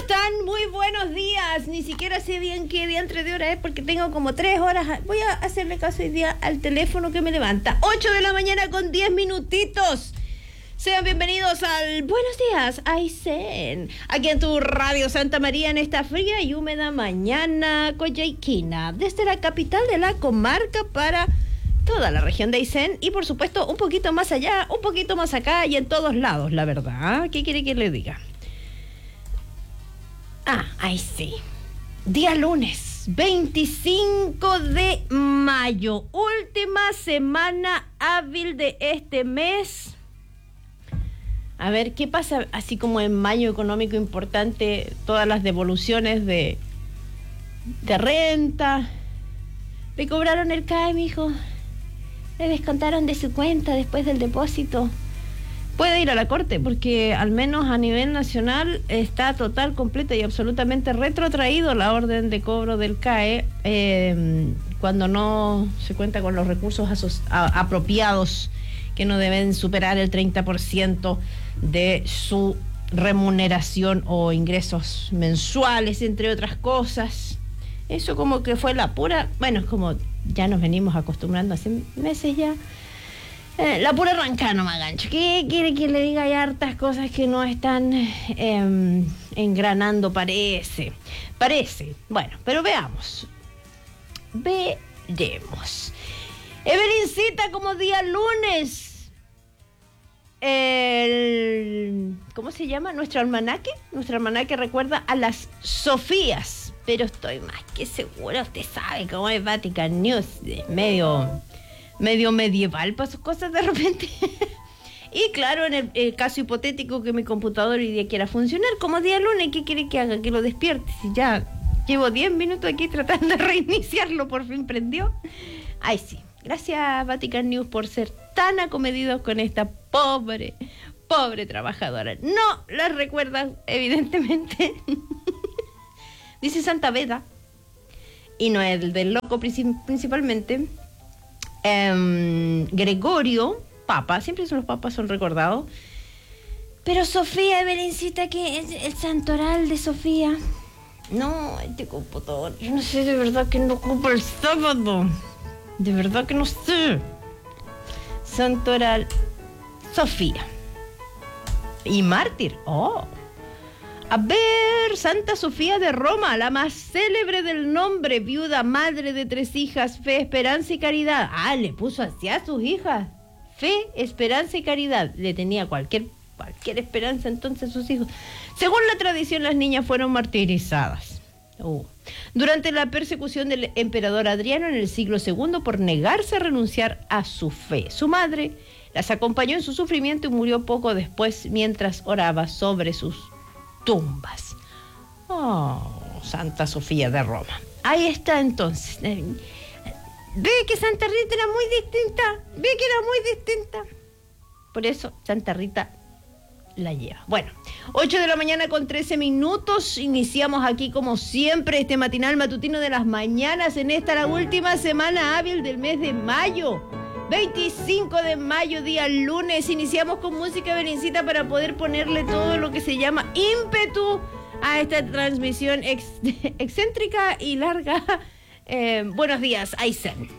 están? Muy buenos días. Ni siquiera sé bien qué diantre de hora es porque tengo como 3 horas. Voy a hacerle caso hoy día al teléfono que me levanta. 8 de la mañana con 10 minutitos. Sean bienvenidos al Buenos Días, Aysén. Aquí en tu Radio Santa María en esta fría y húmeda mañana coyhaiquina. Desde la capital de la comarca para toda la región de Aysén y por supuesto un poquito más allá, un poquito más acá y en todos lados, la verdad. ¿Qué quiere que le diga? Ahí sí. Día lunes, 25 de mayo. Última semana hábil de este mes. A ver, ¿qué pasa? Así como en mayo económico importante, todas las devoluciones de renta. Le cobraron el CAE, mijo. Le descontaron de su cuenta después del depósito. Puede ir a la corte porque al menos a nivel nacional está total, completa y absolutamente retrotraído la orden de cobro del CAE cuando no se cuenta con los recursos apropiados que no deben superar el 30% de su remuneración o ingresos mensuales, entre otras cosas. Eso como que fue la pura, bueno, como ya nos venimos acostumbrando hace meses ya. La pura arrancada nomás, gancho. ¿Qué quiere que le diga? Hay hartas cosas que no están engranando, parece. Bueno, pero veamos. Veremos. Evelincita, como día lunes. ¿Cómo se llama? Nuestro almanaque. Nuestro almanaque recuerda a las Sofías. Pero estoy más que segura, usted sabe cómo es Vatican News. Medio medieval para sus cosas de repente. Y claro, en el caso hipotético que mi computador hoy día quiera funcionar como día lunes, ¿qué quiere que haga? Que lo despierte. Si ya llevo 10 minutos aquí tratando de reiniciarlo, por fin prendió. Ay, sí. Gracias, Vatican News, por ser tan acomedidos con esta pobre trabajadora. No la recuerdan, evidentemente. Dice Santa Beda. Y no es el del loco principalmente. Gregorio, Papa, siempre los papas son recordados. Pero Sofía, Evelincita, que es el santoral de Sofía. No, este computador, yo no sé, de verdad que no ocupo el sábado. De verdad que no sé. Santoral Sofía. Y mártir. A ver, Santa Sofía de Roma, la más célebre del nombre, viuda, madre de 3 hijas, fe, esperanza y caridad. Le puso así a sus hijas. Fe, esperanza y caridad. Le tenía cualquier esperanza entonces a sus hijos. Según la tradición, las niñas fueron martirizadas. Durante la persecución del emperador Adriano en el siglo II por negarse a renunciar a su fe. Su madre las acompañó en su sufrimiento y murió poco después mientras oraba sobre sus tumbas. Santa Sofía de Roma. Ahí está entonces. Ve que Santa Rita era muy distinta. Ve que era muy distinta. Por eso Santa Rita la lleva. Bueno, 8 de la mañana con 13 minutos. Iniciamos aquí como siempre este matinal matutino de las mañanas en esta la última semana hábil del mes de mayo. 25 de mayo, día lunes. Iniciamos con música Belincita para poder ponerle todo lo que se llama ímpetu a esta transmisión excéntrica y larga. Buenos días, Aysén.